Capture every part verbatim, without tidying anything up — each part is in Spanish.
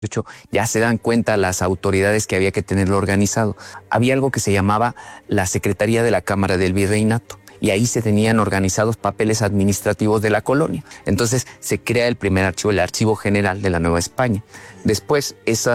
Ya se dan cuenta las autoridades que había que tenerlo organizado. Había algo que se llamaba la Secretaría de la Cámara del Virreinato y ahí se tenían organizados papeles administrativos de la colonia. Entonces se crea el primer archivo, el Archivo General de la Nueva España. Después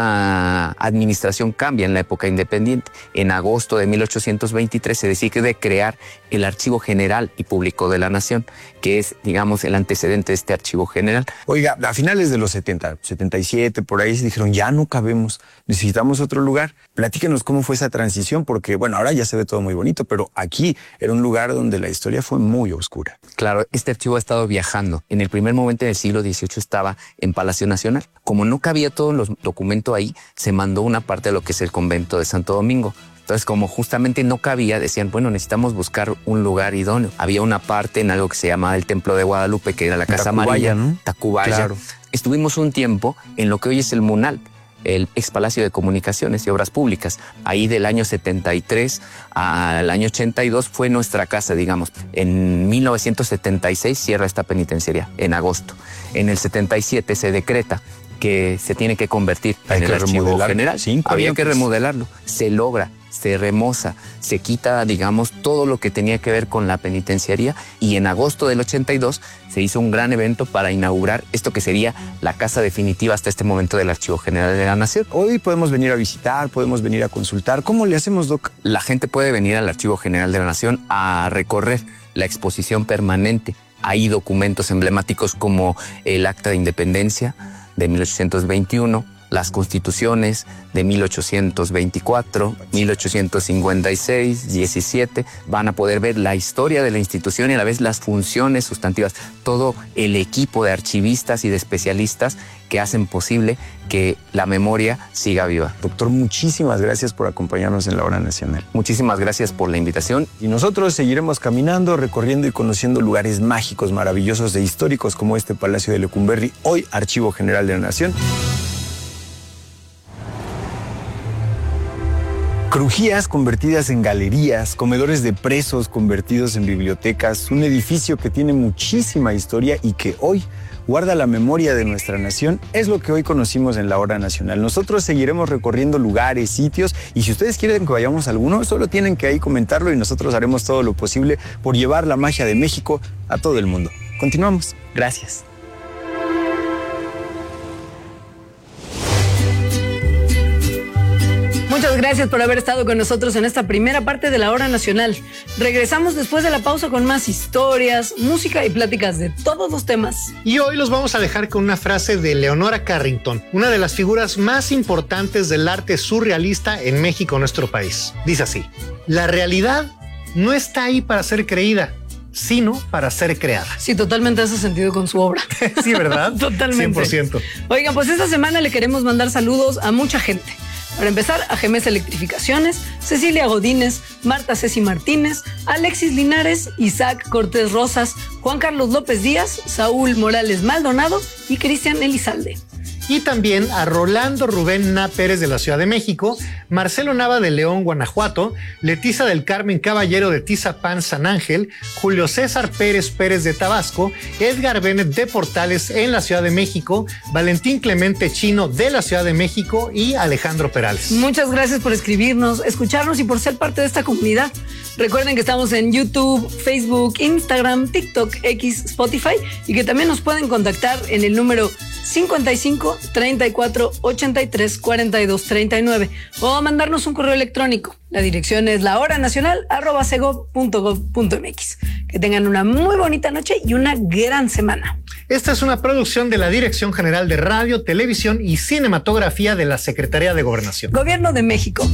esa administración cambia en la época independiente. En agosto de mil ochocientos veintitrés se decide crear el Archivo General y Público de la Nación, que es, digamos, el antecedente de este Archivo General. Oiga, a finales de los setenta, setenta y siete, por ahí se dijeron, ya no cabemos, necesitamos otro lugar. Platíquenos cómo fue esa transición, porque, bueno, ahora ya se ve todo muy bonito, pero aquí era un lugar donde la historia fue muy oscura. Claro, este archivo ha estado viajando. En el primer momento del siglo dieciocho estaba en Palacio Nacional. Como no cabía todos los documentos ahí, se mandó una parte de lo que es el convento de Santo Domingo. Entonces, como justamente no cabía, decían, bueno, necesitamos buscar un lugar idóneo. Había una parte en algo que se llamaba el Templo de Guadalupe, que era la Casa Tacubaya, Amarilla, ¿no? Tacubaya. Claro. Estuvimos un tiempo en lo que hoy es el Munal, el ex Palacio de Comunicaciones y Obras Públicas. Ahí del año setenta y tres al año ochenta y dos fue nuestra casa, digamos. En mil novecientos setenta y seis cierra esta penitenciaría, en agosto. En el setenta y siete se decreta que se tiene que convertir Hay en que el Archivo General. Cinco Había que años. remodelarlo. Se logra, se remoza, se quita, digamos, todo lo que tenía que ver con la penitenciaría, y en agosto del ochenta y dos se hizo un gran evento para inaugurar esto que sería la casa definitiva hasta este momento del Archivo General de la Nación. Hoy podemos venir a visitar, podemos venir a consultar. ¿Cómo le hacemos, Doc? La gente puede venir al Archivo General de la Nación a recorrer la exposición permanente. Hay documentos emblemáticos como el Acta de Independencia de mil ochocientos veintiuno, las constituciones de mil ochocientos veinticuatro, mil ochocientos cincuenta y seis, diecisiete. Van a poder ver la historia de la institución y a la vez las funciones sustantivas. Todo el equipo de archivistas y de especialistas que hacen posible que la memoria siga viva. Doctor, muchísimas gracias por acompañarnos en la Hora Nacional. Muchísimas gracias por la invitación. Y nosotros seguiremos caminando, recorriendo y conociendo lugares mágicos, maravillosos e históricos como este Palacio de Lecumberri, hoy Archivo General de la Nación. Crujías convertidas en galerías, comedores de presos convertidos en bibliotecas, un edificio que tiene muchísima historia y que hoy guarda la memoria de nuestra nación, es lo que hoy conocimos en la Hora Nacional. Nosotros seguiremos recorriendo lugares, sitios, y si ustedes quieren que vayamos a alguno, solo tienen que ahí comentarlo y nosotros haremos todo lo posible por llevar la magia de México a todo el mundo. Continuamos. Gracias. Muchas gracias por haber estado con nosotros en esta primera parte de la Hora Nacional. Regresamos después de la pausa con más historias, música y pláticas de todos los temas. Y hoy los vamos a dejar con una frase de Leonora Carrington, una de las figuras más importantes del arte surrealista en México, nuestro país. Dice así: la realidad no está ahí para ser creída, sino para ser creada. Sí, totalmente hace sentido con su obra. Sí, ¿verdad? Totalmente. cien por ciento. Oigan, pues esta semana le queremos mandar saludos a mucha gente. Para empezar, a Gemes Electrificaciones, Cecilia Godínez, Marta Ceci Martínez, Alexis Linares, Isaac Cortés Rosas, Juan Carlos López Díaz, Saúl Morales Maldonado y Cristian Elizalde. Y también a Rolando Rubén Na Pérez de la Ciudad de México, Marcelo Nava de León, Guanajuato, Leticia del Carmen Caballero de Tizapán, San Ángel, Julio César Pérez Pérez de Tabasco, Edgar Bennett de Portales en la Ciudad de México, Valentín Clemente Chino de la Ciudad de México y Alejandro Perales. Muchas gracias por escribirnos, escucharnos y por ser parte de esta comunidad. Recuerden que estamos en YouTube, Facebook, Instagram, TikTok, X, Spotify y que también nos pueden contactar en el número cincuenta y cinco, treinta y cuatro, ochenta y tres, cuarenta y dos, treinta y nueve o mandarnos un correo electrónico. La dirección es lahoranacional arroba segov punto gov punto mx. Que tengan una muy bonita noche y una gran semana. Esta es una producción de la Dirección General de Radio, Televisión y Cinematografía de la Secretaría de Gobernación. Gobierno de México.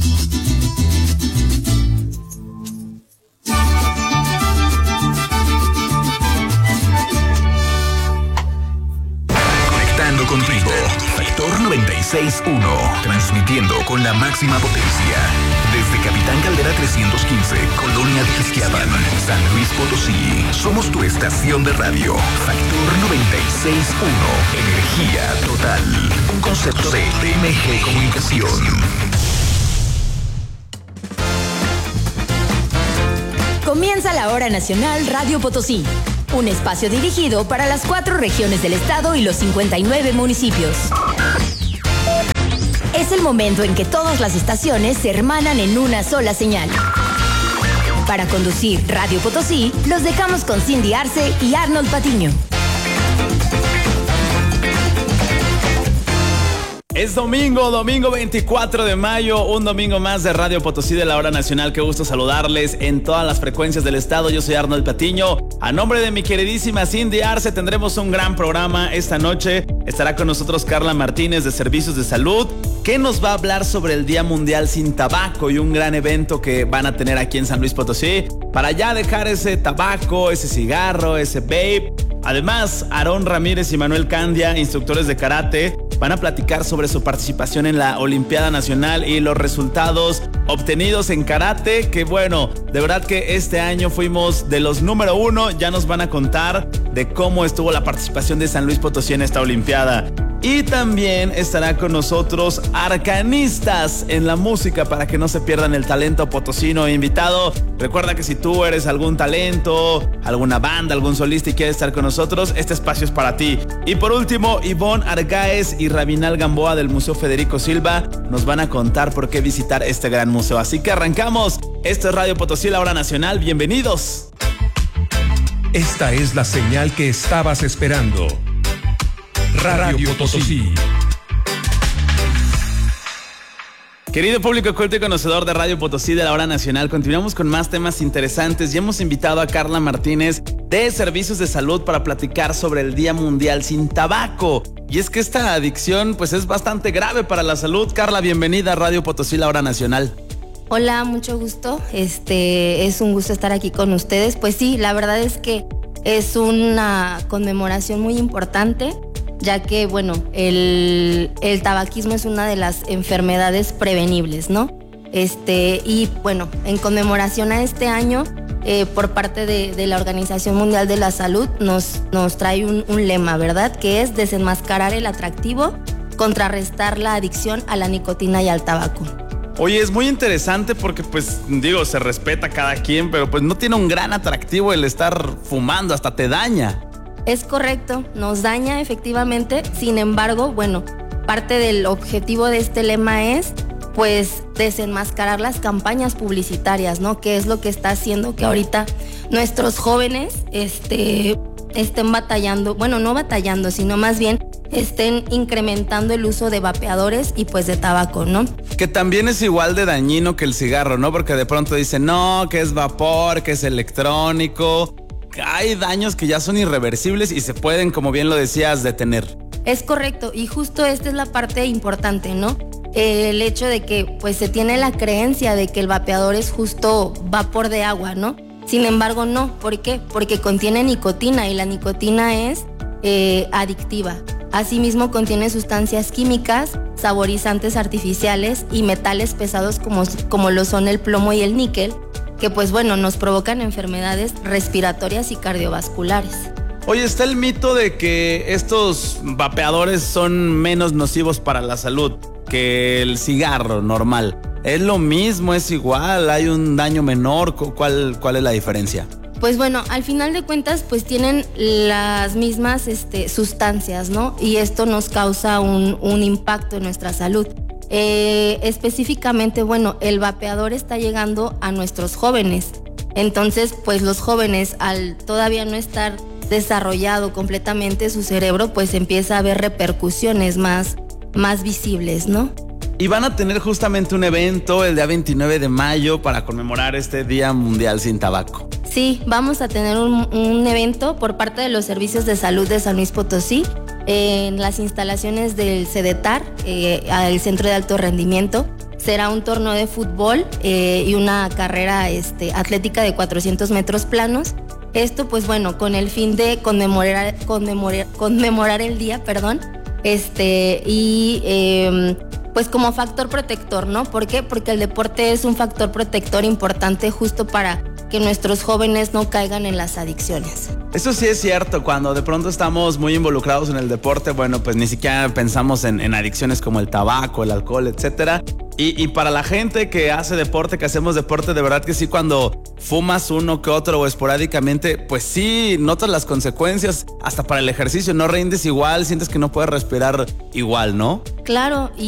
Contigo, Factor noventa y seis punto uno, transmitiendo con la máxima potencia. Desde Capitán Caldera trescientos quince, Colonia de Ixquiapan, San Luis Potosí. Somos tu estación de radio. Factor noventa y seis punto uno, energía total. Un concepto de T M G Comunicación. Comienza la Hora Nacional Radio Potosí. Un espacio dirigido para las cuatro regiones del estado y los cincuenta y nueve municipios. Es el momento en que todas las estaciones se hermanan en una sola señal. Para conducir Radio Potosí, los dejamos con Cindy Arce y Arnold Patiño. Es domingo, domingo veinticuatro de mayo, un domingo más de Radio Potosí de la Hora Nacional. Qué gusto saludarles en todas las frecuencias del estado. Yo soy Arnold Patiño. A nombre de mi queridísima Cindy Arce, tendremos un gran programa esta noche. Estará con nosotros Carla Martínez de Servicios de Salud, que nos va a hablar sobre el Día Mundial Sin Tabaco y un gran evento que van a tener aquí en San Luis Potosí para ya dejar ese tabaco, ese cigarro, ese vape. Además, Aarón Ramírez y Manuel Candia, instructores de karate, van a platicar sobre su participación en la Olimpiada Nacional y los resultados obtenidos en karate, que bueno, de verdad que este año fuimos de los número uno. Ya nos van a contar de cómo estuvo la participación de San Luis Potosí en esta Olimpiada. Y también estará con nosotros arcanistas en la música para que no se pierdan el talento potosino invitado. Recuerda que si tú eres algún talento, alguna banda, algún solista y quieres estar con nosotros, este espacio es para ti. Y por último, Ivonne Argáez y Rabinal Gamboa del Museo Federico Silva nos van a contar por qué visitar este gran museo. Así que arrancamos. Esto es Radio Potosí, la Hora Nacional. Bienvenidos. Esta es la señal que estabas esperando. Radio Potosí. Querido público culto y conocedor de Radio Potosí de la Hora Nacional, continuamos con más temas interesantes y hemos invitado a Carla Martínez de Servicios de Salud para platicar sobre el Día Mundial Sin Tabaco. Y es que esta adicción pues es bastante grave para la salud. Carla, bienvenida a Radio Potosí, la Hora Nacional. Hola, mucho gusto. Este, es un gusto estar aquí con ustedes. Pues sí, la verdad es que es una conmemoración muy importante, ya que, bueno, el, el tabaquismo es una de las enfermedades prevenibles, ¿no? Este, y bueno, en conmemoración a este año, eh, por parte de, de la Organización Mundial de la Salud, nos, nos trae un, un lema, ¿verdad? Que es desenmascarar el atractivo, contrarrestar la adicción a la nicotina y al tabaco. Oye, es muy interesante porque, pues, digo, se respeta a cada quien, pero pues no tiene un gran atractivo el estar fumando, hasta te daña. Es correcto, nos daña efectivamente. Sin embargo, bueno, parte del objetivo de este lema es, pues, desenmascarar las campañas publicitarias, ¿no? Que es lo que está haciendo que ahorita nuestros jóvenes este, estén batallando, bueno, no batallando, sino más bien estén incrementando el uso de vapeadores y pues de tabaco, ¿no? Que también es igual de dañino que el cigarro, ¿no? Porque de pronto dicen, no, que es vapor, que es electrónico. Hay daños que ya son irreversibles y se pueden, como bien lo decías, detener. Es correcto, y justo esta es la parte importante, ¿no? Eh, el hecho de que pues se tiene la creencia de que el vapeador es justo vapor de agua, ¿no? Sin embargo, no. ¿Por qué? Porque contiene nicotina y la nicotina es eh, adictiva. Asimismo, contiene sustancias químicas, saborizantes artificiales y metales pesados como, como lo son el plomo y el níquel, que pues bueno, nos provocan enfermedades respiratorias y cardiovasculares. Oye, está el mito de que estos vapeadores son menos nocivos para la salud que el cigarro normal. ¿Es lo mismo? ¿Es igual? ¿Hay un daño menor? ¿Cuál, cuál es la diferencia? Pues bueno, al final de cuentas, pues tienen las mismas este, sustancias, ¿no? Y esto nos causa un, un impacto en nuestra salud. Eh, específicamente, bueno, el vapeador está llegando a nuestros jóvenes. Entonces, pues los jóvenes, al todavía no estar desarrollado completamente su cerebro, pues empieza a haber repercusiones más, más visibles, ¿no? Y van a tener justamente un evento el día veintinueve de mayo para conmemorar este Día Mundial Sin Tabaco. Sí, vamos a tener un, un evento por parte de los Servicios de Salud de San Luis Potosí en las instalaciones del CEDETAR, eh, el Centro de Alto Rendimiento. Será un torneo de fútbol eh, y una carrera este, atlética de cuatrocientos metros planos. Esto, pues bueno, con el fin de conmemorar, conmemorar, conmemorar el día, perdón, este, y eh, pues como factor protector, ¿no? ¿Por qué? Porque el deporte es un factor protector importante justo para que nuestros jóvenes no caigan en las adicciones. Eso sí es cierto, cuando de pronto estamos muy involucrados en el deporte, bueno, pues ni siquiera pensamos en, en adicciones como el tabaco, el alcohol, etcétera. Y, y para la gente que hace deporte, que hacemos deporte, de verdad que sí, cuando fumas uno que otro o esporádicamente, pues sí, notas las consecuencias, hasta para el ejercicio, no rindes igual, sientes que no puedes respirar igual, ¿no? Claro, y es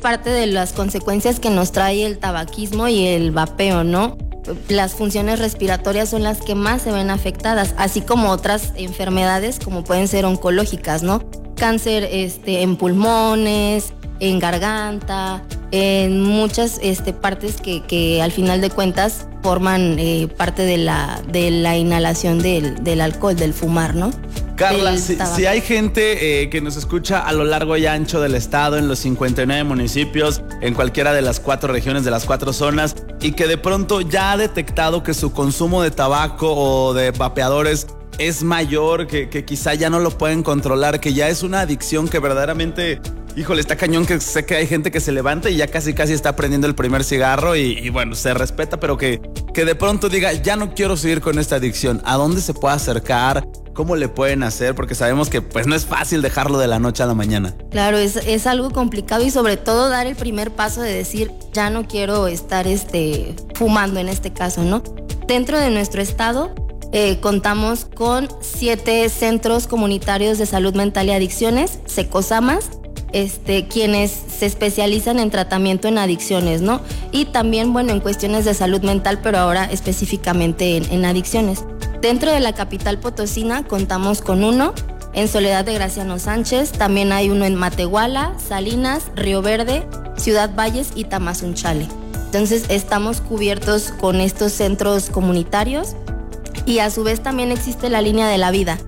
parte de las consecuencias que nos trae el tabaquismo y el vapeo, ¿no? Las funciones respiratorias son las que más se ven afectadas, así como otras enfermedades como pueden ser oncológicas, ¿no? Cáncer este, en pulmones, en garganta, en muchas este, partes que, que al final de cuentas forman eh, parte de la, de la inhalación del, del alcohol, del fumar, ¿no? Carla, si, si hay gente eh, que nos escucha a lo largo y ancho del estado, en los cincuenta y nueve municipios, en cualquiera de las cuatro regiones, de las cuatro zonas, y que de pronto ya ha detectado que su consumo de tabaco o de vapeadores es mayor, que, que quizá ya no lo pueden controlar, que ya es una adicción que verdaderamente, híjole, está cañón, que sé que hay gente que se levanta y ya casi casi está prendiendo el primer cigarro y, y bueno, se respeta, pero que, que de pronto diga, ya no quiero seguir con esta adicción. ¿A dónde se puede acercar? ¿Cómo le pueden hacer? Porque sabemos que pues no es fácil dejarlo de la noche a la mañana. Claro, es, es algo complicado y sobre todo dar el primer paso de decir, ya no quiero estar este, fumando en este caso, ¿no? Dentro de nuestro estado eh, contamos con siete centros comunitarios de salud mental y adicciones, SECOSAMAS, Este, quienes se especializan en tratamiento en adicciones, ¿no? Y también, bueno, en cuestiones de salud mental, pero ahora específicamente en, en adicciones. Dentro de la capital potosina contamos con uno, en Soledad de Graciano Sánchez, también hay uno en Matehuala, Salinas, Río Verde, Ciudad Valles y Tamazunchale. Entonces estamos cubiertos con estos centros comunitarios y a su vez también existe la línea de la vida,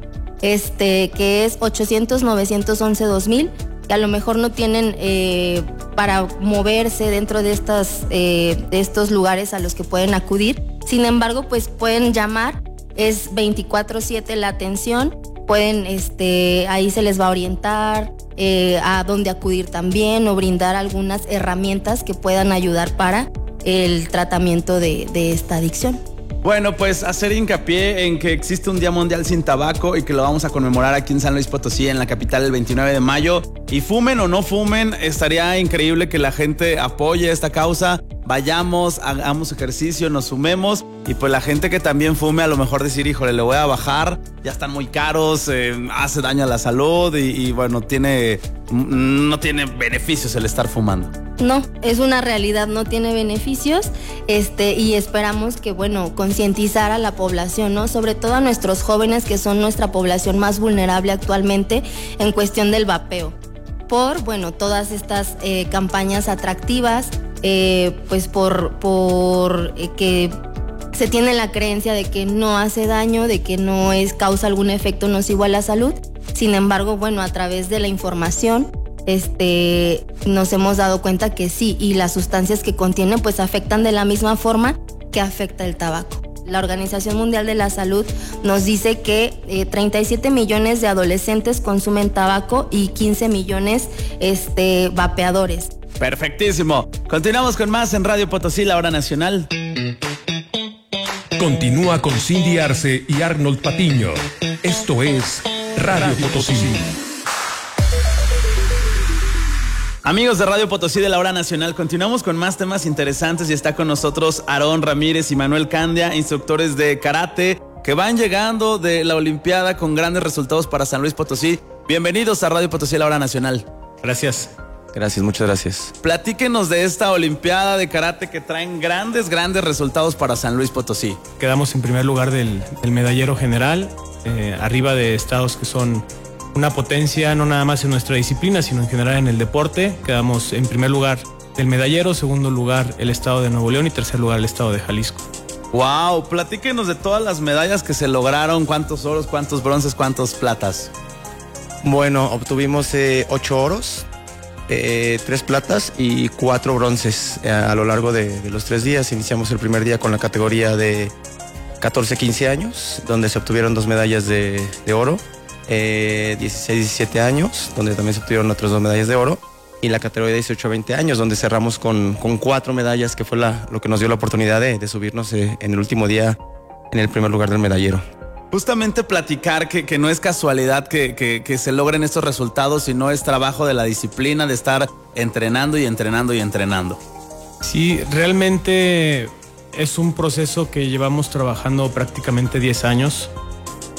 este, que es ochocientos, novecientos once, dos mil, que a lo mejor no tienen eh, para moverse dentro de, estas, eh, de estos lugares a los que pueden acudir. Sin embargo, pues pueden llamar, es veinticuatro siete la atención, pueden, este, ahí se les va a orientar eh, a dónde acudir también o brindar algunas herramientas que puedan ayudar para el tratamiento de, de esta adicción. Bueno, pues hacer hincapié en que existe un Día Mundial sin Tabaco y que lo vamos a conmemorar aquí en San Luis Potosí, en la capital, el veintinueve de mayo. Y fumen o no fumen, estaría increíble que la gente apoye esta causa. Vayamos, hagamos ejercicio, nos sumemos. Y pues la gente que también fume, a lo mejor decir, híjole, le voy a bajar, ya están muy caros, eh, hace daño a la salud y, y bueno, tiene, no tiene beneficios el estar fumando. No, es una realidad, no tiene beneficios, este, y esperamos que, bueno, concientizar a la población, ¿no? Sobre todo a nuestros jóvenes, que son nuestra población más vulnerable actualmente en cuestión del vapeo. Por, bueno, todas estas eh, campañas atractivas, eh, pues por, por eh, que se tiene la creencia de que no hace daño, de que no es causa algún efecto nocivo a la salud. Sin embargo, bueno, a través de la información, Este, nos hemos dado cuenta que sí, y las sustancias que contienen pues afectan de la misma forma que afecta el tabaco. La Organización Mundial de la Salud nos dice que eh, treinta y siete millones de adolescentes consumen tabaco y quince millones este, vapeadores. Perfectísimo. Continuamos con más en Radio Potosí, la hora nacional. Continúa con Cindy Arce y Arnold Patiño. Esto es Radio Potosí. Amigos de Radio Potosí de la Hora Nacional, continuamos con más temas interesantes y está con nosotros Aarón Ramírez y Manuel Candia, instructores de karate que van llegando de la Olimpiada con grandes resultados para San Luis Potosí. Bienvenidos a Radio Potosí de la Hora Nacional. Gracias. Gracias, muchas gracias. Platíquenos de esta Olimpiada de karate que traen grandes, grandes resultados para San Luis Potosí. Quedamos en primer lugar del, del medallero general, eh, arriba de estados que son una potencia no nada más en nuestra disciplina, sino en general en el deporte. Quedamos en primer lugar del medallero, segundo lugar el estado de Nuevo León y tercer lugar el estado de Jalisco. Wow, platíquenos de todas las medallas que se lograron, cuántos oros, cuántos bronces, cuántos platas. Bueno, obtuvimos eh, ocho oros, eh, tres platas y cuatro bronces eh, a lo largo de, de los tres días. Iniciamos el primer día con la categoría de catorce a quince años, donde se obtuvieron dos medallas de, de oro. Eh, dieciséis a diecisiete años, donde también se obtuvieron otras dos medallas de oro, y la categoría de dieciocho a veinte años, donde cerramos con, con cuatro medallas, que fue la, lo que nos dio la oportunidad de, de subirnos eh, en el último día en el primer lugar del medallero. Justamente platicar que, que no es casualidad que, que, que se logren estos resultados, sino es trabajo de la disciplina, de estar entrenando y entrenando y entrenando. Sí, realmente es un proceso que llevamos trabajando prácticamente diez años.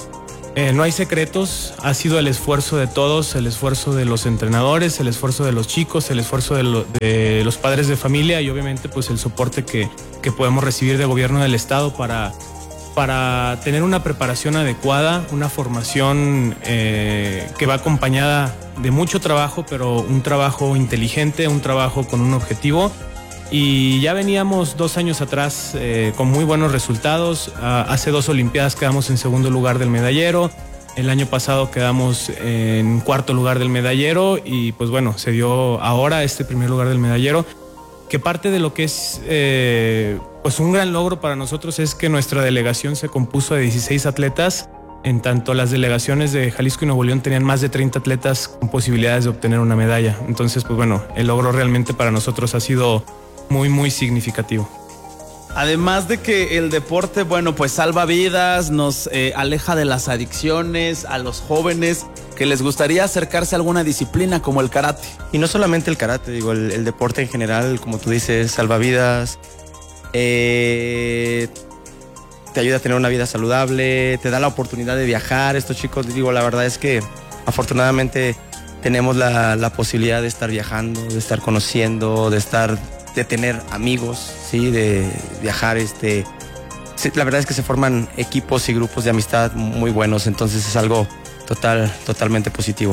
Eh, no hay secretos, ha sido el esfuerzo de todos, el esfuerzo de los entrenadores, el esfuerzo de los chicos, el esfuerzo de, lo, de los padres de familia y obviamente pues el soporte que, que podemos recibir del gobierno del estado para, para tener una preparación adecuada, una formación eh, que va acompañada de mucho trabajo, pero un trabajo inteligente, un trabajo con un objetivo. Y ya veníamos dos años atrás eh, con muy buenos resultados. Uh, hace dos Olimpiadas quedamos en segundo lugar del medallero. El año pasado quedamos en cuarto lugar del medallero y pues bueno, se dio ahora este primer lugar del medallero. Que parte de lo que es eh, pues un gran logro para nosotros es que nuestra delegación se compuso de dieciséis atletas. En tanto las delegaciones de Jalisco y Nuevo León tenían más de treinta atletas con posibilidades de obtener una medalla. Entonces pues bueno, el logro realmente para nosotros ha sido muy, muy significativo. Además de que el deporte, bueno, pues salva vidas, nos eh, aleja de las adicciones a los jóvenes que les gustaría acercarse a alguna disciplina como el karate. Y no solamente el karate, digo, el, el deporte en general, como tú dices, salva vidas, eh, te ayuda a tener una vida saludable, te da la oportunidad de viajar. Estos chicos, digo, la verdad es que afortunadamente tenemos la, la posibilidad de estar viajando, de estar conociendo, de estar... de tener amigos, sí, de viajar, este, sí, la verdad es que se forman equipos y grupos de amistad muy buenos, entonces es algo total, totalmente positivo.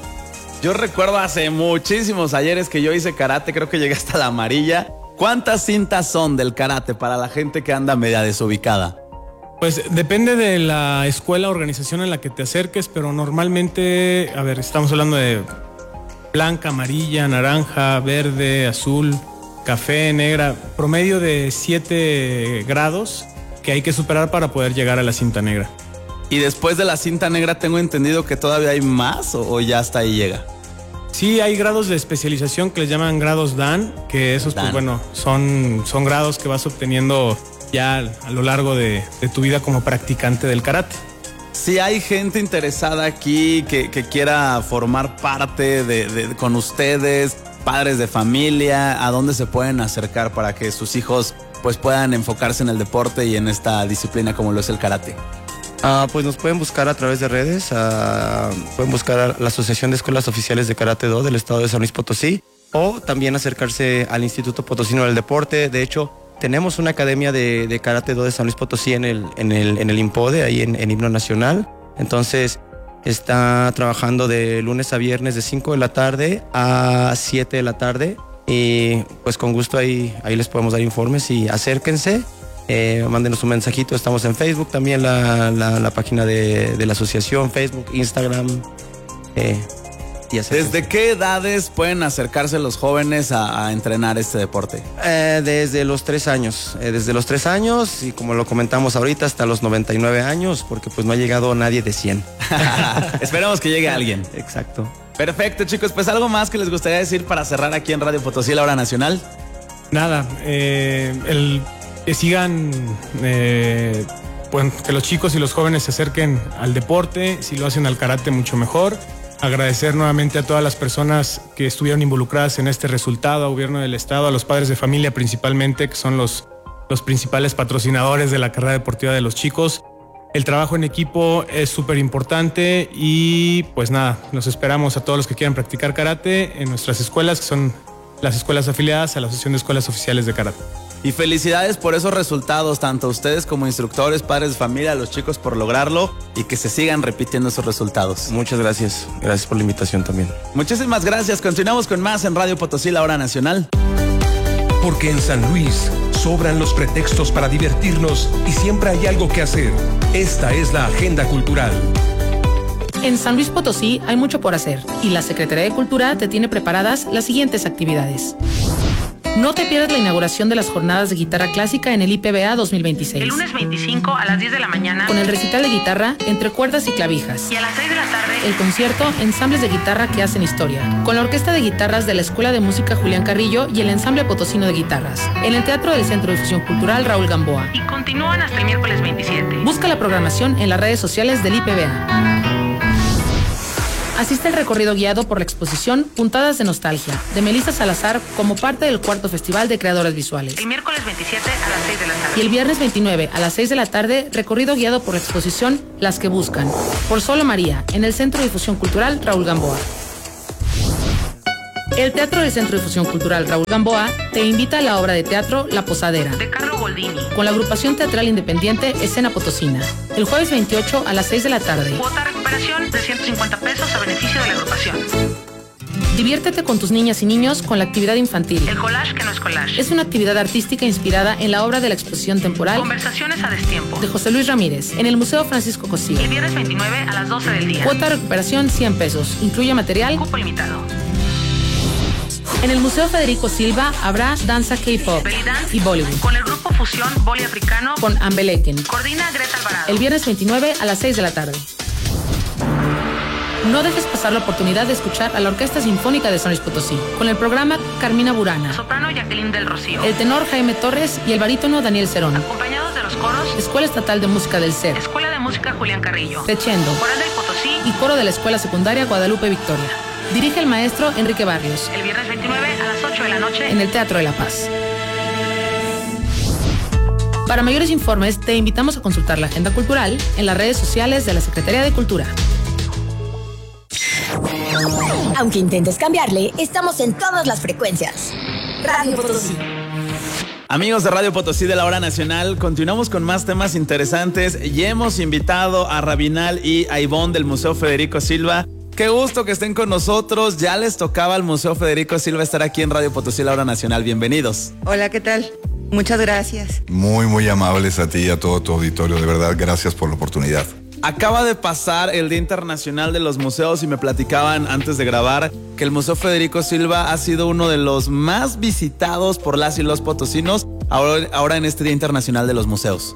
Yo recuerdo hace muchísimos ayeres que yo hice karate, creo que llegué hasta la amarilla. ¿Cuántas cintas son del karate para la gente que anda media desubicada? Pues depende de la escuela o organización en la que te acerques, pero normalmente, a ver, estamos hablando de blanca, amarilla, naranja, verde, azul, café, negra, promedio de siete grados que hay que superar para poder llegar a la cinta negra. Y después de la cinta negra tengo entendido que todavía hay más o, o ya hasta ahí llega. Sí, hay grados de especialización que les llaman grados Dan, que esos Dan. Pues bueno, son, son grados que vas obteniendo ya a lo largo de, de tu vida como practicante del karate. Si hay gente interesada aquí que, que quiera formar parte de, de, con ustedes, padres de familia, ¿a dónde se pueden acercar para que sus hijos pues puedan enfocarse en el deporte y en esta disciplina como lo es el karate? Uh, pues nos pueden buscar a través de redes, uh, pueden buscar a la Asociación de Escuelas Oficiales de Karate Do del estado de San Luis Potosí o también acercarse al Instituto Potosino del Deporte. De hecho, tenemos una academia de, de Karate Do de San Luis Potosí en el, en el, en el IMPODE, ahí en, en Himno Nacional. Entonces, está trabajando de lunes a viernes de cinco de la tarde a siete de la tarde y pues con gusto ahí, ahí les podemos dar informes y acérquense, eh, mándenos un mensajito. Estamos en Facebook también, la, la, la página de, de la asociación, Facebook, Instagram. Eh, y ¿Desde qué edades pueden acercarse los jóvenes a, a entrenar este deporte? Eh, desde los tres años, eh, desde los tres años y como lo comentamos ahorita hasta los noventa y nueve años, porque pues no ha llegado nadie de cien. Esperemos que llegue alguien. Exacto. Perfecto, chicos, pues algo más que les gustaría decir para cerrar aquí en Radio Potosí, la hora nacional. Nada, eh, el, que sigan, eh, bueno, que los chicos y los jóvenes se acerquen al deporte, si lo hacen al karate mucho mejor. Agradecer nuevamente a todas las personas que estuvieron involucradas en este resultado, al gobierno del estado, a los padres de familia principalmente, que son los, los principales patrocinadores de la carrera deportiva de los chicos. El trabajo en equipo es súper importante y pues nada, los esperamos a todos los que quieran practicar karate en nuestras escuelas, que son las escuelas afiliadas a la Asociación de Escuelas Oficiales de Karate. Y felicidades por esos resultados, tanto a ustedes como instructores, padres de familia, a los chicos por lograrlo y que se sigan repitiendo esos resultados. Muchas gracias. Gracias por la invitación también. Muchísimas gracias. Continuamos con más en Radio Potosí, la hora nacional. Porque en San Luis sobran los pretextos para divertirnos y siempre hay algo que hacer. Esta es la agenda cultural. En San Luis Potosí hay mucho por hacer y la Secretaría de Cultura te tiene preparadas las siguientes actividades. No te pierdas la inauguración de las jornadas de guitarra clásica en el I P B A dos mil veintiséis. El lunes veinticinco a las diez de la mañana. Con el recital de guitarra entre cuerdas y clavijas. Y a las seis de la tarde. El concierto Ensambles de Guitarra que hacen historia. Con la Orquesta de Guitarras de la Escuela de Música Julián Carrillo y el Ensamble Potosino de Guitarras. En el Teatro del Centro de Difusión Cultural Raúl Gamboa. Y continúan hasta el miércoles veintisiete. Busca la programación en las redes sociales del I P B A. Asiste al recorrido guiado por la exposición Puntadas de Nostalgia, de Melissa Salazar, como parte del cuarto Festival de Creadores Visuales. El miércoles veintisiete a las seis de la tarde. Y el viernes veintinueve a las seis de la tarde, recorrido guiado por la exposición Las que Buscan, por Solo María, en el Centro de Difusión Cultural Raúl Gamboa. El Teatro del Centro de Difusión Cultural Raúl Gamboa te invita a la obra de teatro La Posadera, de Carlo Boldini, con la agrupación teatral independiente Escena Potosina, el jueves veintiocho a las seis de la tarde. Cuota recuperación de ciento cincuenta pesos a beneficio de la agrupación. Diviértete con tus niñas y niños con la actividad infantil. El collage que no es collage. Es una actividad artística inspirada en la obra de la exposición temporal Conversaciones a destiempo, de José Luis Ramírez, en el Museo Francisco Cosío. El viernes veintinueve a las doce del día. Cuota de recuperación cien pesos. Incluye material. Cupo limitado. En el Museo Federico Silva habrá danza K-pop y Bollywood, con el grupo Fusión Boli Africano, con Ambeleken. Coordina Greta Alvarado. El viernes veintinueve a las seis de la tarde. No dejes pasar la oportunidad de escuchar a la Orquesta Sinfónica de San Luis Potosí, con el programa Carmina Burana, soprano Jacqueline del Rocío, el tenor Jaime Torres y el barítono Daniel Cerón, acompañados de los coros Escuela Estatal de Música del C E R, Escuela de Música Julián Carrillo, Techendo, Coral del Potosí y coro de la Escuela Secundaria Guadalupe Victoria. Dirige el maestro Enrique Barrios. El viernes veintinueve a las ocho de la noche en el Teatro de la Paz. Para mayores informes, te invitamos a consultar la agenda cultural en las redes sociales de la Secretaría de Cultura. Aunque intentes cambiarle, estamos en todas las frecuencias. Radio Potosí. Amigos de Radio Potosí de la Hora Nacional, continuamos con más temas interesantes y hemos invitado a Rabinal y a Ivonne del Museo Federico Silva. Qué gusto que estén con nosotros. Ya les tocaba al Museo Federico Silva estar aquí en Radio Potosí, la Hora Nacional. Bienvenidos. Hola, ¿qué tal? Muchas gracias. Muy, muy amables a ti y a todo tu auditorio. De verdad, gracias por la oportunidad. Acaba de pasar el Día Internacional de los Museos y me platicaban antes de grabar que el Museo Federico Silva ha sido uno de los más visitados por las y los potosinos ahora, ahora en este Día Internacional de los Museos.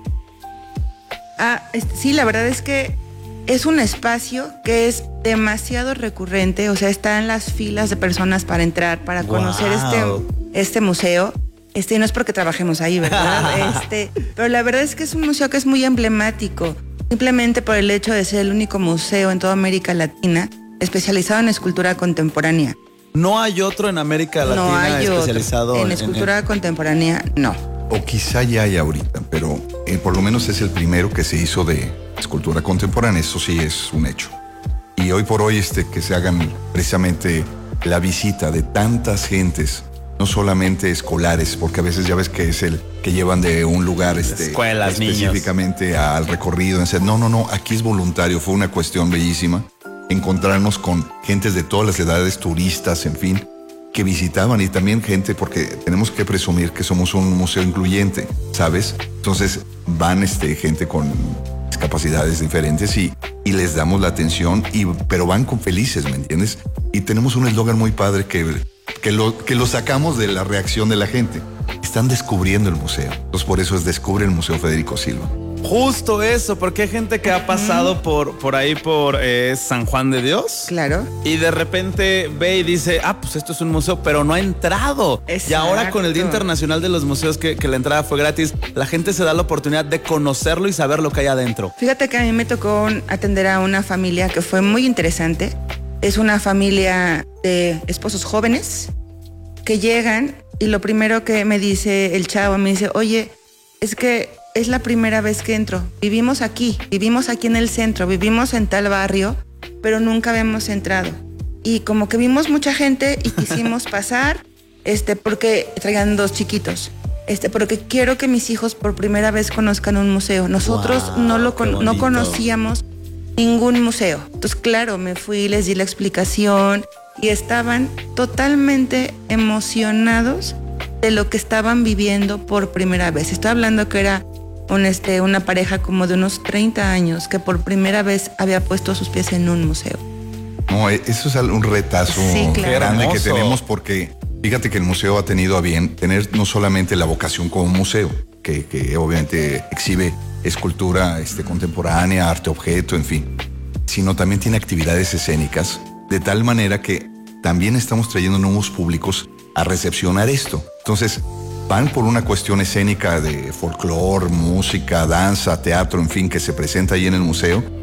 Ah, este, sí, la verdad es que es un espacio que es demasiado recurrente, o sea, está en las filas de personas para entrar, para conocer wow. este, este museo. Este, no es porque trabajemos ahí, ¿verdad? este, pero la verdad es que es un museo que es muy emblemático, simplemente por el hecho de ser el único museo en toda América Latina especializado en escultura contemporánea. ¿No hay otro en América Latina no hay especializado otro. En, en escultura en... contemporánea? No. O quizá ya hay ahorita, pero eh, por lo menos es el primero que se hizo de escultura contemporánea, eso sí es un hecho. Y hoy por hoy este, que se hagan precisamente la visita de tantas gentes, no solamente escolares, porque a veces ya ves que es el que llevan de un lugar este, escuelas, específicamente niños. Al recorrido. No, no, no, aquí es voluntario, fue una cuestión bellísima encontrarnos con gentes de todas las edades, turistas, en fin, que visitaban y también gente, porque tenemos que presumir que somos un museo incluyente, ¿sabes? Entonces van este, gente con capacidades diferentes y, y les damos la atención, y, pero van con felices, ¿me entiendes? Y tenemos un eslogan muy padre que, que, lo, que lo sacamos de la reacción de la gente. Están descubriendo el museo. Entonces por eso es Descubre el Museo Federico Silva. Justo eso, porque hay gente que ha pasado por, por ahí por eh, San Juan de Dios. Claro. Y de repente ve y dice, ah, pues esto es un museo, pero no ha entrado. Exacto. Y ahora con el Día Internacional de los Museos, que, que la entrada fue gratis, la gente se da la oportunidad de conocerlo y saber lo que hay adentro. Fíjate que a mí me tocó atender a una familia que fue muy interesante. Es una familia de esposos jóvenes que llegan y lo primero que me dice el chavo, me dice, oye, es que es la primera vez que entro. Vivimos aquí, vivimos aquí en el centro, vivimos en tal barrio, pero nunca habíamos entrado. Y como que vimos mucha gente y quisimos pasar, este, porque traían dos chiquitos. Este, porque quiero que mis hijos por primera vez conozcan un museo. Nosotros wow, no lo con, no conocíamos ningún museo. Entonces, claro, me fui, les di la explicación y estaban totalmente emocionados de lo que estaban viviendo por primera vez. Estoy hablando que era un, este, una pareja como de unos treinta años que por primera vez había puesto sus pies en un museo. No, eso es un retazo sí, claro. grande que tenemos, porque fíjate que el museo ha tenido a bien tener no solamente la vocación como museo, que, que obviamente exhibe escultura este, contemporánea, arte objeto, en fin, sino también tiene actividades escénicas, de tal manera que también estamos trayendo nuevos públicos a recepcionar esto. Entonces, van por una cuestión escénica de folclore, música, danza, teatro, en fin, que se presenta ahí en el museo,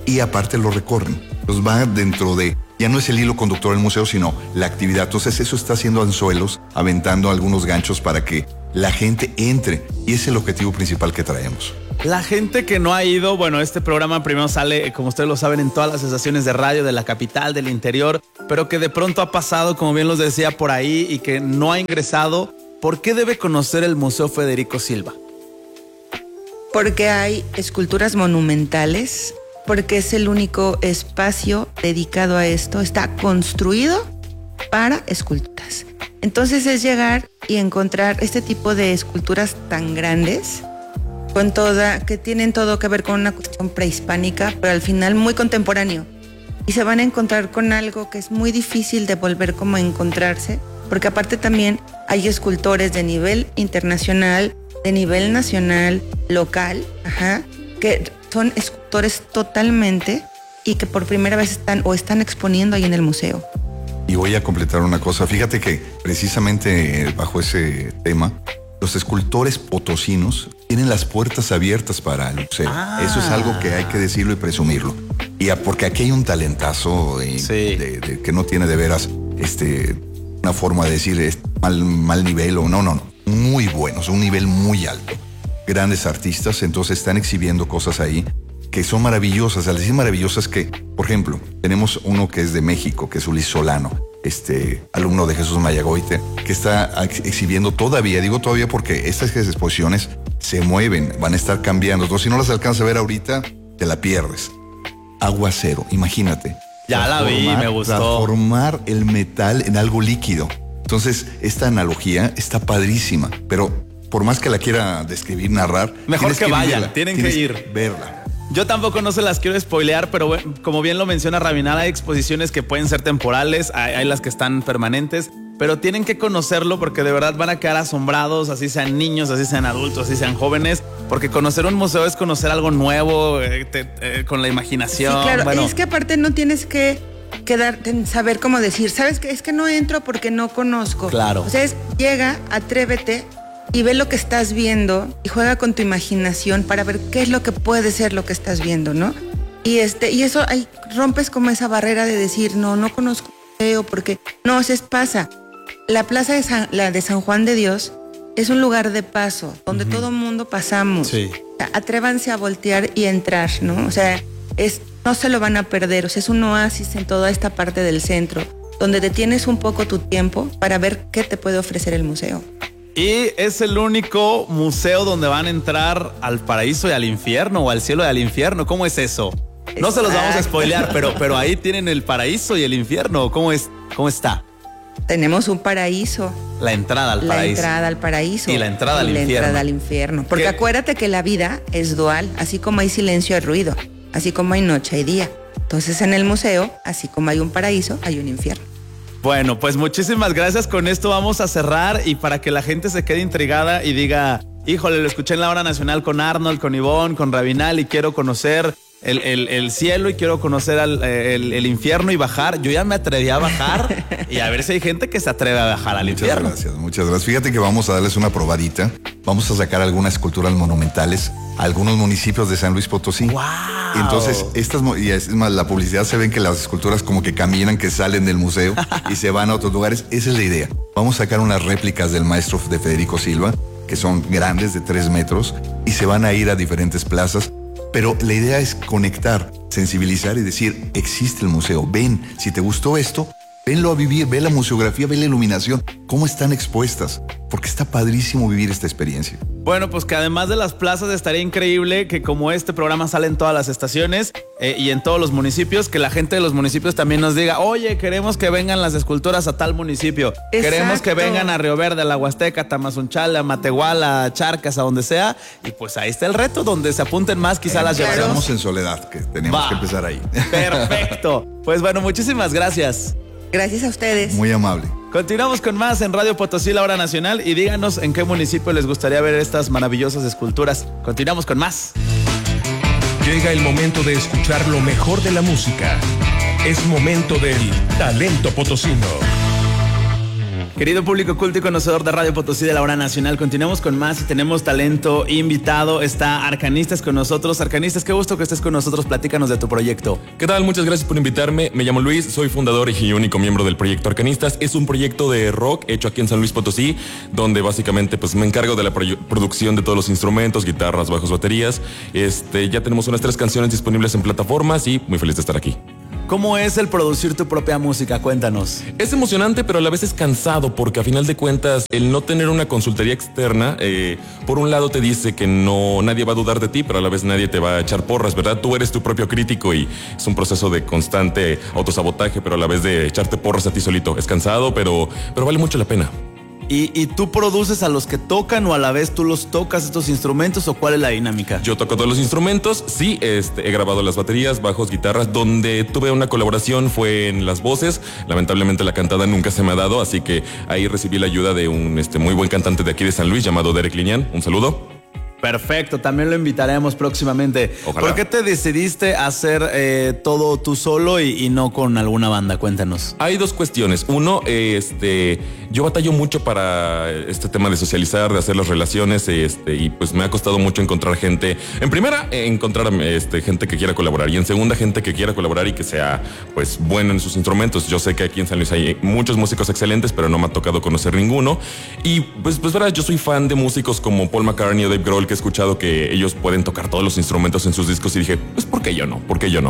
y aparte lo recorren. Los va dentro de, ya no es el hilo conductor del museo, sino la actividad. Entonces eso está haciendo anzuelos, aventando algunos ganchos para que la gente entre, y ese es el objetivo principal que traemos. La gente que no ha ido, bueno, este programa primero sale, como ustedes lo saben, en todas las estaciones de radio de la capital, del interior, pero que de pronto ha pasado, como bien los decía, por ahí y que no ha ingresado. ¿Por qué debe conocer el Museo Federico Silva? Porque hay esculturas monumentales, porque es el único espacio dedicado a esto, está construido para esculturas. Entonces es llegar y encontrar este tipo de esculturas tan grandes, con toda, que tienen todo que ver con una cuestión prehispánica, pero al final muy contemporáneo. Y se van a encontrar con algo que es muy difícil de volver como a encontrarse, porque aparte también hay escultores de nivel internacional, de nivel nacional, local, ajá, que son escultores totalmente y que por primera vez están o están exponiendo ahí en el museo. Y voy a completar una cosa. Fíjate que precisamente bajo ese tema, los escultores potosinos tienen las puertas abiertas para el museo. Ah. Eso es algo que hay que decirlo y presumirlo. Y a, porque aquí hay un talentazo de, sí. de, de, que no tiene de veras este, una forma de decir es mal, mal nivel o no, no, no. Muy buenos, un nivel muy alto. Grandes artistas, entonces están exhibiendo cosas ahí que son maravillosas. Al decir maravillosas que, por ejemplo, tenemos uno que es de México, que es Ulises Solano, este alumno de Jesús Mayagoite, que está ex exhibiendo todavía, digo todavía porque estas exposiciones se mueven, van a estar cambiando. Entonces, si no las alcanzas a ver ahorita, te la pierdes. Aguacero, imagínate. Ya la vi, me gustó. Transformar el metal en algo líquido. Entonces, esta analogía está padrísima, pero por más que la quiera describir, narrar, mejor que, que vayan, vivirla, tienen que ir. Verla. Yo tampoco no se las quiero spoilear, pero bueno, como bien lo menciona Rabinal, hay exposiciones que pueden ser temporales, hay, hay las que están permanentes, pero tienen que conocerlo porque de verdad van a quedar asombrados, así sean niños, así sean adultos, así sean jóvenes, porque conocer un museo es conocer algo nuevo, eh, te, eh, con la imaginación. Sí, claro, bueno. Es que aparte no tienes que quedarte en saber cómo decir, ¿sabes qué? Es que no entro porque no conozco. Claro. O sea, es, llega, atrévete y ve lo que estás viendo y juega con tu imaginación para ver qué es lo que puede ser lo que estás viendo, ¿no? Y este y eso ahí rompes como esa barrera de decir, no, no conozco museo porque no, se pasa. La plaza de San, la de San Juan de Dios es un lugar de paso donde uh-huh. todo mundo pasamos. Sí. O sea, atrévanse a voltear y entrar, ¿no? O sea, es no se lo van a perder, o sea, es un oasis en toda esta parte del centro donde detienes un poco tu tiempo para ver qué te puede ofrecer el museo. Y es el único museo donde van a entrar al paraíso y al infierno, o al cielo y al infierno. ¿Cómo es eso? Exacto. No se los vamos a spoilear, pero, pero ahí tienen el paraíso y el infierno. ¿Cómo es? ¿Cómo está? Tenemos un paraíso. La entrada al paraíso. La entrada al paraíso. Y la entrada al y infierno. La entrada al infierno. Porque ¿qué? Acuérdate que la vida es dual. Así como hay silencio, hay ruido. Así como hay noche, hay día. Entonces en el museo, así como hay un paraíso, hay un infierno. Bueno, pues muchísimas gracias. Con esto vamos a cerrar y para que la gente se quede intrigada y diga, híjole, lo escuché en la Hora Nacional con Arnold, con Ivonne, con Rabinal y quiero conocer el, el, el cielo y quiero conocer al, el, el infierno y bajar. Yo ya me atreví a bajar y a ver si hay gente que se atreve a bajar al muchas infierno. Muchas gracias, muchas gracias. Fíjate que vamos a darles una probadita. Vamos a sacar algunas esculturas monumentales a algunos municipios de San Luis Potosí. ¡Wow! Entonces, estas, y es más, la publicidad se ven que las esculturas como que caminan, que salen del museo y se van a otros lugares. Esa es la idea. Vamos a sacar unas réplicas del maestro de Federico Silva, que son grandes, de tres metros, y se van a ir a diferentes plazas. Pero la idea es conectar, sensibilizar y decir, existe el museo. Ven, si te gustó esto, venlo a vivir, ve la museografía, ve la iluminación, cómo están expuestas, porque está padrísimo vivir esta experiencia. Bueno, pues que además de las plazas estaría increíble que como este programa sale en todas las estaciones eh, y en todos los municipios, que la gente de los municipios también nos diga, oye, queremos que vengan las esculturas a tal municipio. Exacto. Queremos que vengan a Río Verde, a la Huasteca, a Tamazunchale, a Matehuala, a Charcas, a donde sea. Y pues ahí está el reto, donde se apunten más, quizá eh, las llevaremos. Estamos en Soledad, que tenemos Va. que empezar ahí. Perfecto. Pues bueno, muchísimas gracias. Gracias a ustedes. Muy amable. Continuamos con más en Radio Potosí, la Hora Nacional, y díganos en qué municipio les gustaría ver estas maravillosas esculturas. Continuamos con más. Llega el momento de escuchar lo mejor de la música. Es momento del talento potosino. Querido público culto y conocedor de Radio Potosí de la Hora Nacional, continuamos con más y tenemos talento invitado. Está Arcanistas con nosotros. Arcanistas, qué gusto que estés con nosotros. Platícanos de tu proyecto. ¿Qué tal? Muchas gracias por invitarme. Me llamo Luis, soy fundador y único miembro del proyecto Arcanistas. Es un proyecto de rock hecho aquí en San Luis Potosí, donde básicamente pues me encargo de la pro- producción de todos los instrumentos, guitarras, bajos, baterías. Este, ya tenemos unas tres canciones disponibles en plataformas y muy feliz de estar aquí. ¿Cómo es el producir tu propia música? Cuéntanos. Es emocionante, pero a la vez es cansado, porque a final de cuentas, el no tener una consultoría externa, eh, por un lado te dice que no, nadie va a dudar de ti, pero a la vez nadie te va a echar porras, ¿verdad? Tú eres tu propio crítico y es un proceso de constante autosabotaje, pero a la vez de echarte porras a ti solito. Es cansado, pero, pero vale mucho la pena. ¿Y, ¿Y tú produces a los que tocan o a la vez tú los tocas estos instrumentos o cuál es la dinámica? Yo toco todos los instrumentos, sí, este, he grabado las baterías, bajos, guitarras. Donde tuve una colaboración fue en las voces. Lamentablemente la cantada nunca se me ha dado, así que ahí recibí la ayuda de un este, muy buen cantante de aquí de San Luis llamado Derek Linian. Un saludo. Perfecto, también lo invitaremos próximamente. Ojalá. ¿Por qué te decidiste hacer eh, todo tú solo y, y no con alguna banda? Cuéntanos. Hay dos cuestiones. Uno, este, yo batallo mucho para este tema de socializar, de hacer las relaciones, este, y pues me ha costado mucho encontrar gente. En primera, encontrar este, gente que quiera colaborar, y en segunda, gente que quiera colaborar y que sea pues bueno en sus instrumentos. Yo sé que aquí en San Luis hay muchos músicos excelentes, pero no me ha tocado conocer ninguno. Y pues, pues verdad, yo soy fan de músicos como Paul McCartney o Dave Grohl, que he escuchado que ellos pueden tocar todos los instrumentos en sus discos y dije, pues ¿por qué yo no? ¿Por qué yo no?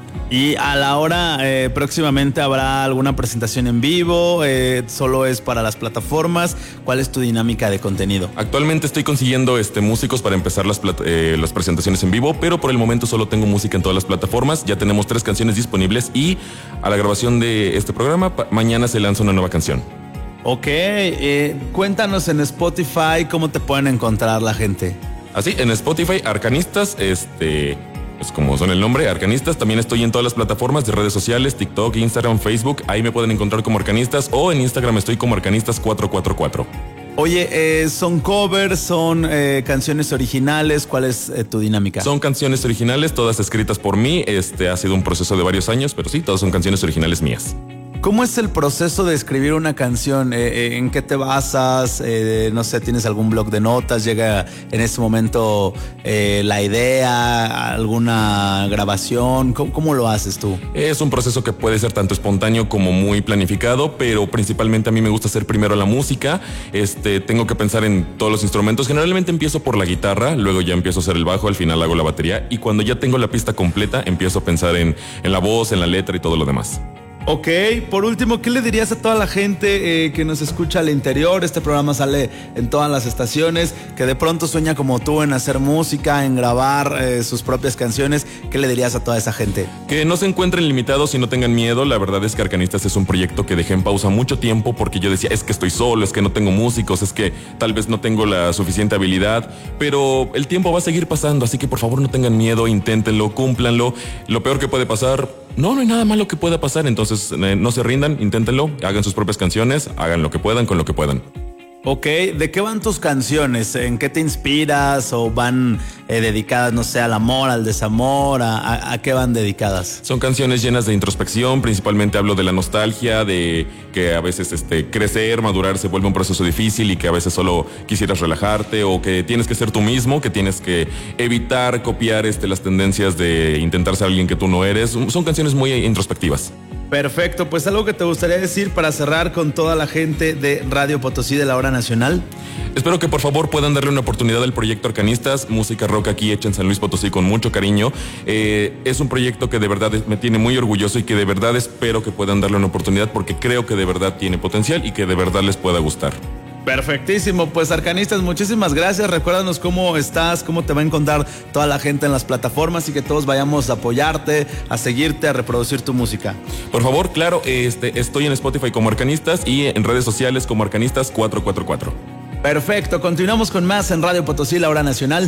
Y a la hora, eh, próximamente habrá alguna presentación en vivo, eh, solo es para las plataformas. ¿Cuál es tu dinámica de contenido? Actualmente estoy consiguiendo este, músicos para empezar las, eh, las presentaciones en vivo, pero por el momento solo tengo música en todas las plataformas. Ya tenemos tres canciones disponibles y a la grabación de este programa, pa- mañana se lanza una nueva canción. Ok, eh, cuéntanos en Spotify cómo te pueden encontrar la gente. Así, en Spotify, Arcanistas, este, pues como son el nombre, Arcanistas. También estoy en todas las plataformas de redes sociales, TikTok, Instagram, Facebook. Ahí me pueden encontrar como Arcanistas, o en Instagram estoy como Arcanistas cuatro cuatro cuatro. Oye, eh, ¿son covers, son eh, canciones originales? ¿Cuál es eh, tu dinámica? Son canciones originales, todas escritas por mí. Este ha sido un proceso de varios años, pero sí, todas son canciones originales mías. ¿Cómo es el proceso de escribir una canción? Eh, ¿En qué te basas? Eh, no sé, ¿tienes algún blog de notas? ¿Llega en ese momento eh, la idea? ¿Alguna grabación? ¿Cómo, ¿Cómo lo haces tú? Es un proceso que puede ser tanto espontáneo como muy planificado, pero principalmente a mí me gusta hacer primero la música. Este, tengo que pensar en todos los instrumentos. Generalmente empiezo por la guitarra, luego ya empiezo a hacer el bajo, al final hago la batería, y cuando ya tengo la pista completa empiezo a pensar en, en la voz, en la letra y todo lo demás. Ok, por último, ¿qué le dirías a toda la gente eh, que nos escucha al interior? Este programa sale en todas las estaciones, que de pronto sueña como tú en hacer música, en grabar eh, sus propias canciones. ¿Qué le dirías a toda esa gente? Que no se encuentren limitados y no tengan miedo. La verdad es que Arcanistas es un proyecto que dejé en pausa mucho tiempo porque yo decía, es que estoy solo, es que no tengo músicos, es que tal vez no tengo la suficiente habilidad, pero el tiempo va a seguir pasando, así que por favor no tengan miedo, inténtenlo, cúmplanlo. Lo peor que puede pasar, no, no hay nada malo que pueda pasar, entonces eh, no se rindan, inténtenlo, hagan sus propias canciones, hagan lo que puedan con lo que puedan. Ok, ¿de qué van tus canciones? ¿En qué te inspiras? ¿O van eh, dedicadas, no sé, al amor, al desamor? ¿A, a, a qué van dedicadas? Son canciones llenas de introspección, principalmente hablo de la nostalgia, de que a veces este, crecer, madurar se vuelve un proceso difícil y que a veces solo quisieras relajarte, o que tienes que ser tú mismo, que tienes que evitar copiar este, las tendencias de intentar ser alguien que tú no eres. Son canciones muy introspectivas. Perfecto, pues algo que te gustaría decir para cerrar con toda la gente de Radio Potosí de la Hora Nacional. Espero que por favor puedan darle una oportunidad al proyecto Arcanistas, música rock aquí hecha en San Luis Potosí con mucho cariño. Eh, es un proyecto que de verdad me tiene muy orgulloso y que de verdad espero que puedan darle una oportunidad porque creo que de verdad tiene potencial y que de verdad les pueda gustar. Perfectísimo, pues Arcanistas, muchísimas gracias. Recuérdanos cómo estás, cómo te va a encontrar toda la gente en las plataformas y que todos vayamos a apoyarte, a seguirte, a reproducir tu música. Por favor, claro, este, estoy en Spotify como Arcanistas y en redes sociales como Arcanistas cuatro cuatro cuatro. Perfecto, continuamos con más en Radio Potosí, la Hora Nacional.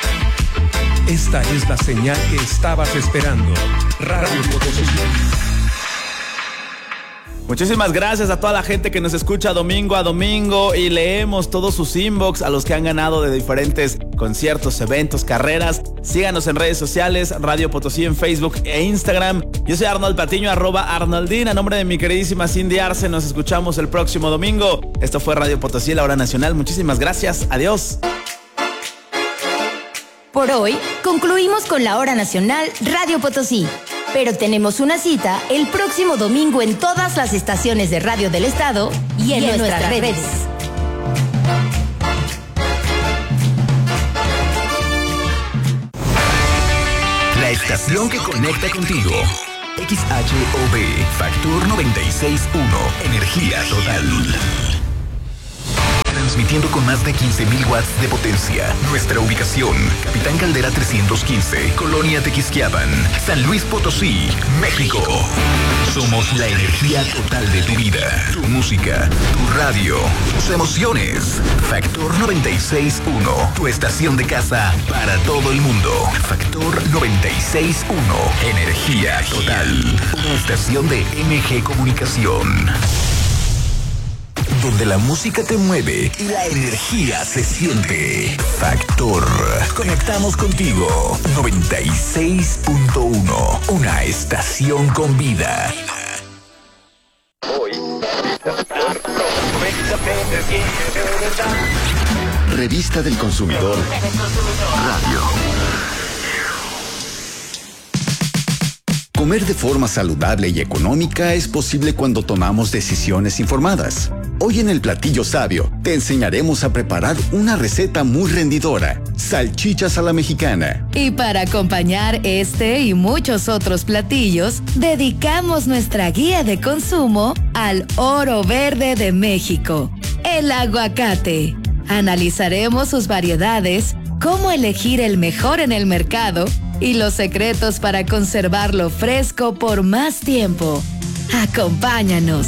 Esta es la señal que estabas esperando. Radio Potosí. Muchísimas gracias a toda la gente que nos escucha domingo a domingo y leemos todos sus inbox, a los que han ganado de diferentes conciertos, eventos, carreras. Síganos en redes sociales, Radio Potosí en Facebook e Instagram. Yo soy Arnold Patiño, arroba Arnoldín. A nombre de mi queridísima Cindy Arce, nos escuchamos el próximo domingo. Esto fue Radio Potosí, la hora nacional. Muchísimas gracias. Adiós. Por hoy, concluimos con la hora nacional Radio Potosí. Pero tenemos una cita el próximo domingo en todas las estaciones de radio del estado y en, y en nuestras, nuestras redes. redes. La estación que conecta contigo. X H O B, Factor noventa y seis punto uno, energía total. Transmitiendo con más de quince mil watts de potencia. Nuestra ubicación, Capitán Caldera trescientos quince, Colonia Tequisquiapan, San Luis Potosí, México. Somos la energía total de tu vida, tu música, tu radio, tus emociones. Factor noventa y seis punto uno, tu estación de casa para todo el mundo. Factor noventa y seis punto uno, energía total. Una estación de M G Comunicación, donde la música te mueve y la energía se siente. Factor. Conectamos contigo. noventa y seis punto uno. Una estación con vida. Revista del Consumidor Radio. Comer de forma saludable y económica es posible cuando tomamos decisiones informadas. Hoy en el Platillo Sabio te enseñaremos a preparar una receta muy rendidora: salchichas a la mexicana. Y para acompañar este y muchos otros platillos, dedicamos nuestra guía de consumo al oro verde de México, el aguacate. Analizaremos sus variedades, cómo elegir el mejor en el mercado y los secretos para conservarlo fresco por más tiempo. Acompáñanos.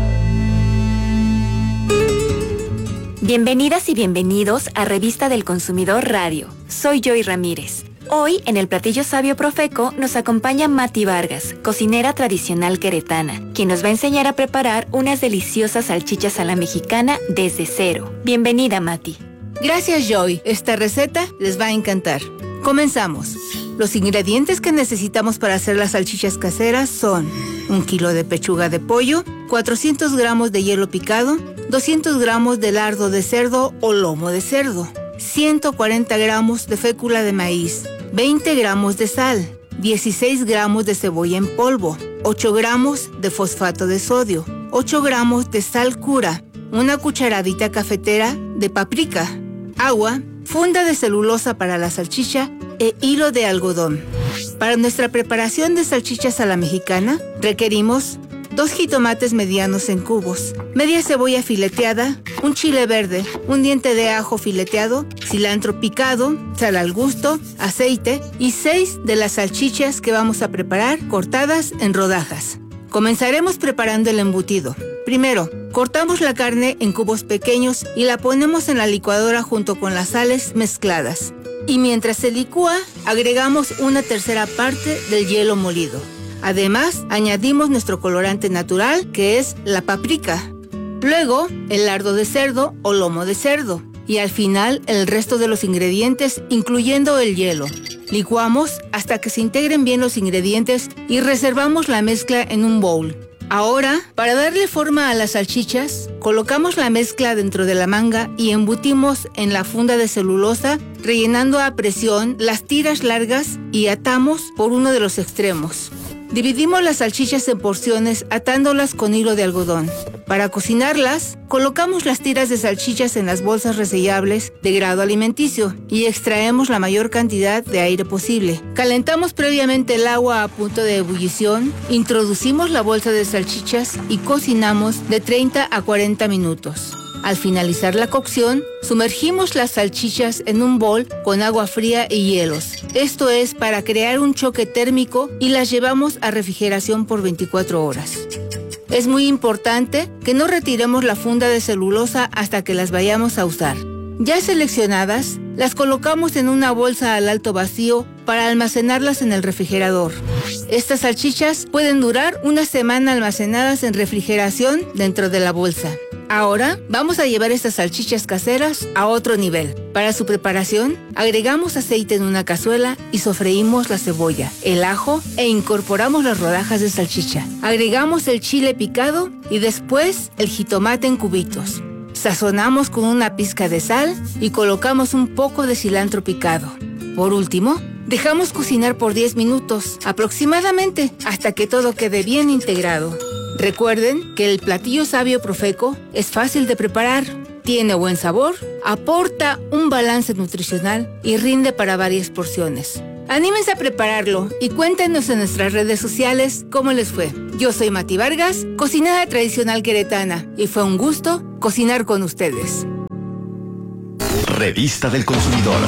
Bienvenidas y bienvenidos a Revista del Consumidor Radio. Soy Joy Ramírez. Hoy, en el Platillo Sabio Profeco, nos acompaña Mati Vargas, cocinera tradicional queretana, quien nos va a enseñar a preparar unas deliciosas salchichas a la mexicana desde cero. Bienvenida, Mati. Gracias, Joy. Esta receta les va a encantar. Comenzamos. Los ingredientes que necesitamos para hacer las salchichas caseras son un kilo de pechuga de pollo, cuatrocientos gramos de hielo picado, doscientos gramos de lardo de cerdo o lomo de cerdo, ciento cuarenta gramos de fécula de maíz, veinte gramos de sal, dieciséis gramos de cebolla en polvo, ocho gramos de fosfato de sodio, ocho gramos de sal cura, una cucharadita cafetera de paprika, agua, funda de celulosa para la salchicha e hilo de algodón. Para nuestra preparación de salchichas a la mexicana, requerimos dos jitomates medianos en cubos, media cebolla fileteada, un chile verde, un diente de ajo fileteado, cilantro picado, sal al gusto, aceite y seis de las salchichas que vamos a preparar cortadas en rodajas. Comenzaremos preparando el embutido. Primero, cortamos la carne en cubos pequeños y la ponemos en la licuadora junto con las sales mezcladas. Y mientras se licúa, agregamos una tercera parte del hielo molido. Además, añadimos nuestro colorante natural, que es la paprika. Luego, el lardo de cerdo o lomo de cerdo. Y al final, el resto de los ingredientes, incluyendo el hielo. Licuamos hasta que se integren bien los ingredientes y reservamos la mezcla en un bowl. Ahora, para darle forma a las salchichas, colocamos la mezcla dentro de la manga y embutimos en la funda de celulosa, rellenando a presión las tiras largas y atamos por uno de los extremos. Dividimos las salchichas en porciones atándolas con hilo de algodón. Para cocinarlas, colocamos las tiras de salchichas en las bolsas resellables de grado alimenticio y extraemos la mayor cantidad de aire posible. Calentamos previamente el agua a punto de ebullición, introducimos la bolsa de salchichas y cocinamos de treinta a cuarenta minutos. Al finalizar la cocción, sumergimos las salchichas en un bol con agua fría y hielos. Esto es para crear un choque térmico y las llevamos a refrigeración por veinticuatro horas. Es muy importante que no retiremos la funda de celulosa hasta que las vayamos a usar. Ya seleccionadas, Las colocamos en una bolsa al alto vacío para almacenarlas en el refrigerador. Estas salchichas pueden durar una semana almacenadas en refrigeración dentro de la bolsa. Ahora vamos a llevar estas salchichas caseras a otro nivel. Para su preparación, agregamos aceite en una cazuela y sofreímos la cebolla, el ajo e incorporamos las rodajas de salchicha. Agregamos el chile picado y después el jitomate en cubitos. Sazonamos con una pizca de sal y colocamos un poco de cilantro picado. Por último, dejamos cocinar por diez minutos aproximadamente hasta que todo quede bien integrado. Recuerden que el platillo sabio Profeco es fácil de preparar, tiene buen sabor, aporta un balance nutricional y rinde para varias porciones. Anímense a prepararlo y cuéntenos en nuestras redes sociales cómo les fue. Yo soy Mati Vargas, cocinera tradicional queretana, y fue un gusto cocinar con ustedes. Revista del Consumidor.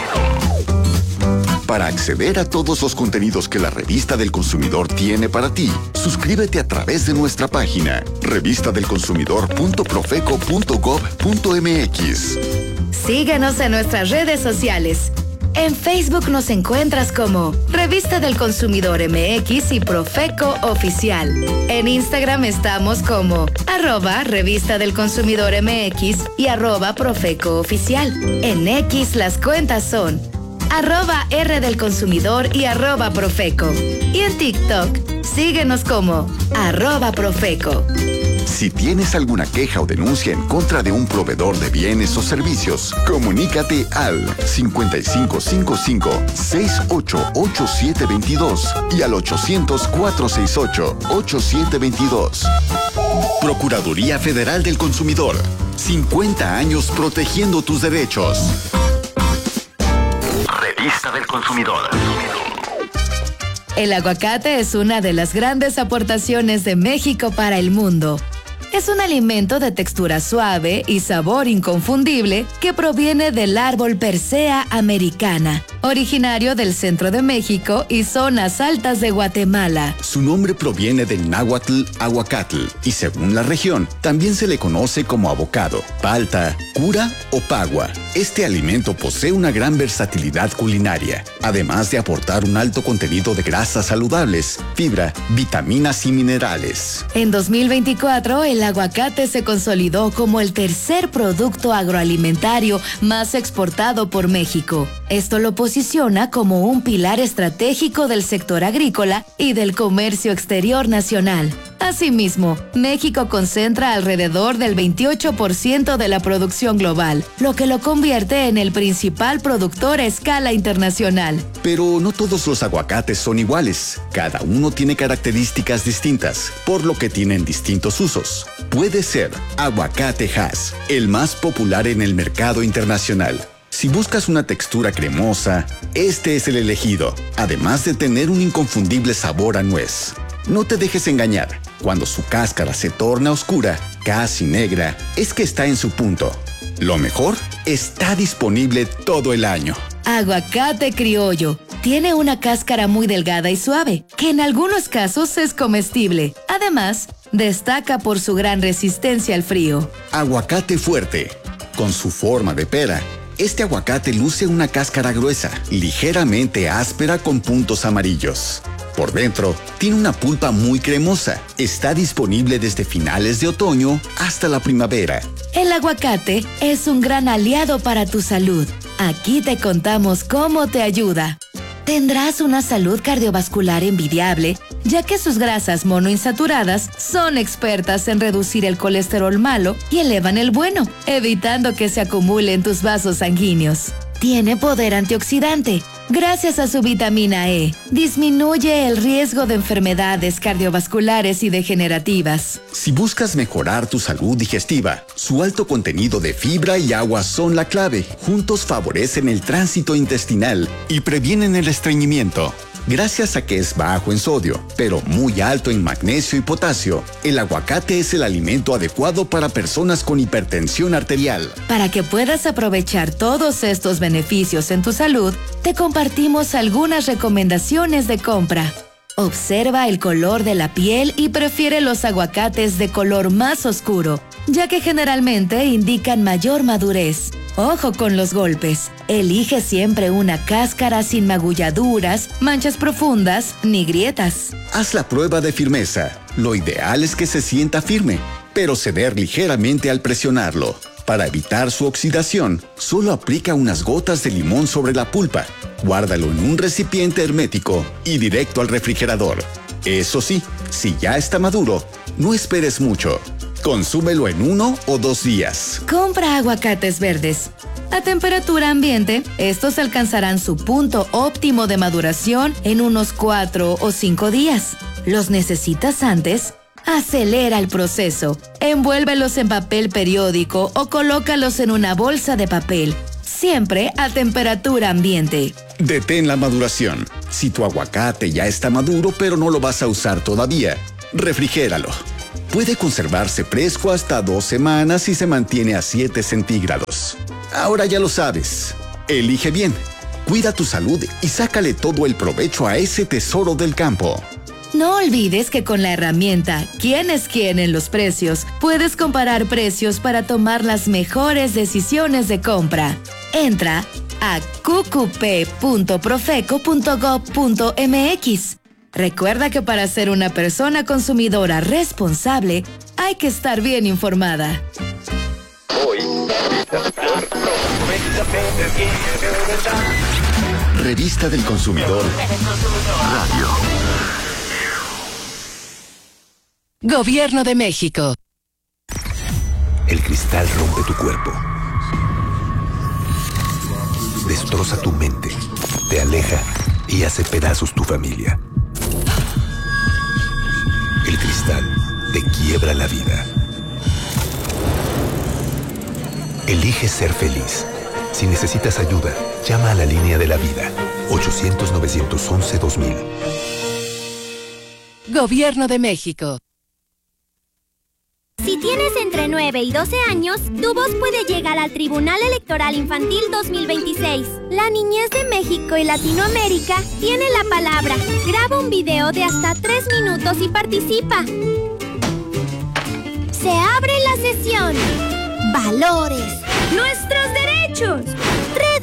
Para acceder a todos los contenidos que la Revista del Consumidor tiene para ti, suscríbete a través de nuestra página revista del consumidor punto profeco punto gob punto mx. Síguenos en nuestras redes sociales. En Facebook nos encuentras como Revista del Consumidor M X y Profeco Oficial. En Instagram estamos como arroba Revista del Consumidor M X y arroba Profeco Oficial. En X las cuentas son arroba R del Consumidor y arroba Profeco. Y en TikTok, síguenos como arroba Profeco. Si tienes alguna queja o denuncia en contra de un proveedor de bienes o servicios, comunícate al cincuenta y cinco cincuenta y cinco, sesenta y ocho, ochenta y siete veintidós y al ochocientos, cuatrocientos sesenta y ocho, ochenta y siete veintidós. Procuraduría Federal del Consumidor. cincuenta años protegiendo tus derechos. Revista del Consumidor. El aguacate es una de las grandes aportaciones de México para el mundo. Es un alimento de textura suave y sabor inconfundible que proviene del árbol Persea americana, originario del centro de México y zonas altas de Guatemala. Su nombre proviene del náhuatl aguacatl y según la región también se le conoce como avocado, palta, cura o pagua. Este alimento posee una gran versatilidad culinaria, además de aportar un alto contenido de grasas saludables, fibra, vitaminas y minerales. En dos mil veinticuatro, el aguacate se consolidó como el tercer producto agroalimentario más exportado por México. Esto lo posiciona como un pilar estratégico del sector agrícola y del comercio exterior nacional. Asimismo, México concentra alrededor del veintiocho por ciento de la producción global, lo que lo convierte en el principal productor a escala internacional. Pero no todos los aguacates son iguales. Cada uno tiene características distintas, por lo que tienen distintos usos. Puede ser aguacate Hass, el más popular en el mercado internacional. Si buscas una textura cremosa, este es el elegido, además de tener un inconfundible sabor a nuez. No te dejes engañar. Cuando su cáscara se torna oscura, casi negra, es que está en su punto. Lo mejor, está disponible todo el año. Aguacate criollo. Tiene una cáscara muy delgada y suave, que en algunos casos es comestible. Además, destaca por su gran resistencia al frío. Aguacate fuerte. Con su forma de pera, este aguacate luce una cáscara gruesa, ligeramente áspera con puntos amarillos. Por dentro, tiene una pulpa muy cremosa. Está disponible desde finales de otoño hasta la primavera. El aguacate es un gran aliado para tu salud. Aquí te contamos cómo te ayuda. Tendrás una salud cardiovascular envidiable, ya que sus grasas monoinsaturadas son expertas en reducir el colesterol malo y elevan el bueno, evitando que se acumule en tus vasos sanguíneos. Tiene poder antioxidante. Gracias a su vitamina E, disminuye el riesgo de enfermedades cardiovasculares y degenerativas. Si buscas mejorar tu salud digestiva, su alto contenido de fibra y agua son la clave. Juntos favorecen el tránsito intestinal y previenen el estreñimiento. Gracias a que es bajo en sodio, pero muy alto en magnesio y potasio, el aguacate es el alimento adecuado para personas con hipertensión arterial. Para que puedas aprovechar todos estos beneficios en tu salud, te compartimos algunas recomendaciones de compra. Observa el color de la piel y prefiere los aguacates de color más oscuro, ya que generalmente indican mayor madurez. Ojo con los golpes. Elige siempre una cáscara sin magulladuras, manchas profundas ni grietas. Haz la prueba de firmeza. Lo ideal es que se sienta firme, pero ceder ligeramente al presionarlo. Para evitar su oxidación, solo aplica unas gotas de limón sobre la pulpa. Guárdalo en un recipiente hermético y directo al refrigerador. Eso sí, si ya está maduro, no esperes mucho. Consúmelo en uno o dos días. Compra aguacates verdes. A temperatura ambiente, estos alcanzarán su punto óptimo de maduración en unos cuatro o cinco días. ¿Los necesitas antes? Acelera el proceso. Envuélvelos en papel periódico o colócalos en una bolsa de papel. Siempre a temperatura ambiente. Detén la maduración. Si tu aguacate ya está maduro pero no lo vas a usar todavía, refrigéralo. Puede conservarse fresco hasta dos semanas y se mantiene a siete centígrados. Ahora ya lo sabes. Elige bien. Cuida tu salud y sácale todo el provecho a ese tesoro del campo. No olvides que con la herramienta ¿Quién es quién en los precios? Puedes comparar precios para tomar las mejores decisiones de compra. Entra a q q p punto profeco punto gob punto m x. Recuerda que para ser una persona consumidora responsable hay que estar bien informada. Revista del Consumidor Radio. Gobierno de México. El cristal rompe tu cuerpo. Destroza tu mente. Te aleja y hace pedazos tu familia. El cristal te quiebra la vida. Elige ser feliz. Si necesitas ayuda, llama a la línea de la vida. ochocientos, novecientos once, dos mil. Gobierno de México. Si tienes entre nueve y doce años, tu voz puede llegar al Tribunal Electoral Infantil dos mil veintiséis. La niñez de México y Latinoamérica tiene la palabra. Graba un video de hasta tres minutos y participa. Se abre la sesión. Valores. Nuestros derechos. Red